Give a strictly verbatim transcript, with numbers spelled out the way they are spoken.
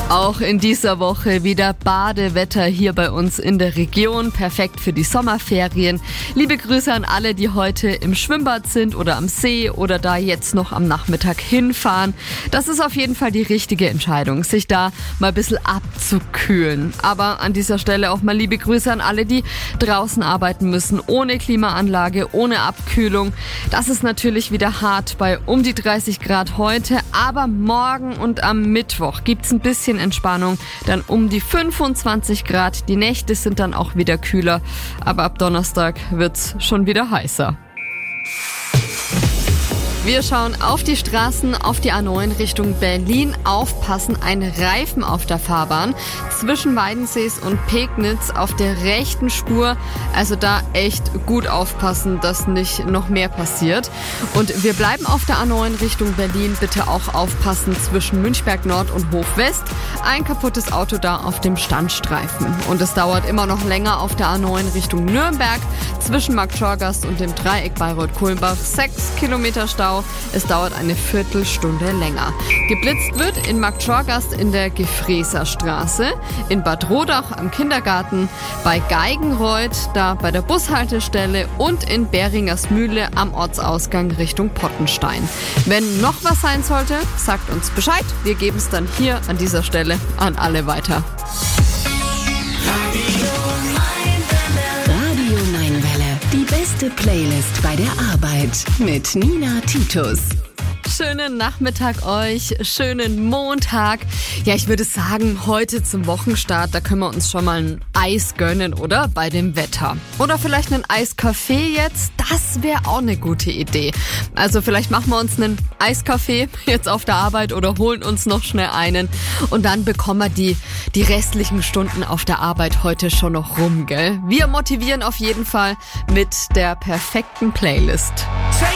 Auch in dieser Woche wieder Badewetter hier bei uns in der Region. Perfekt für die Sommerferien. Liebe Grüße an alle, die heute im Schwimmbad sind oder am See oder da jetzt noch am Nachmittag hinfahren. Das ist auf jeden Fall die richtige Entscheidung, sich da mal ein bisschen abzukühlen. Aber an dieser Stelle auch mal liebe Grüße an alle, die draußen arbeiten müssen, ohne Klimaanlage, ohne Abkühlung. Das ist natürlich wieder hart bei um die dreißig Grad heute. Aber morgen und am Mittwoch gibt's ein bisschen Entspannung, dann um die fünfundzwanzig Grad. Die Nächte sind dann auch wieder kühler, aber ab Donnerstag wird's schon wieder heißer. Wir schauen auf die Straßen, auf die A neun Richtung Berlin. Aufpassen, ein Reifen auf der Fahrbahn zwischen Weidensees und Pegnitz auf der rechten Spur. Also da echt gut aufpassen, dass nicht noch mehr passiert. Und wir bleiben auf der A neun Richtung Berlin. Bitte auch aufpassen zwischen Münchberg Nord und Hof West. Ein kaputtes Auto da auf dem Standstreifen. Und es dauert immer noch länger auf der A neun Richtung Nürnberg zwischen Marktschorgast und dem Dreieck Bayreuth-Kulmbach. Sechs Kilometer Stau. Es dauert eine Viertelstunde länger. Geblitzt wird in Marktschorgast in der Gefräßerstraße, in Bad Rodach am Kindergarten, bei Geigenreuth, da bei der Bushaltestelle und in Beringersmühle am Ortsausgang Richtung Pottenstein. Wenn noch was sein sollte, sagt uns Bescheid. Wir geben es dann hier an dieser Stelle an alle weiter. Die beste Playlist bei der Arbeit mit Nina Titus. Schönen Nachmittag euch, schönen Montag. Ja, ich würde sagen, heute zum Wochenstart, da können wir uns schon mal ein Eis gönnen, oder? Bei dem Wetter. Oder vielleicht einen Eiskaffee jetzt, das wäre auch eine gute Idee. Also vielleicht machen wir uns einen Eiskaffee jetzt auf der Arbeit oder holen uns noch schnell einen. Und dann bekommen wir die, die restlichen Stunden auf der Arbeit heute schon noch rum, gell? Wir motivieren auf jeden Fall mit der perfekten Playlist.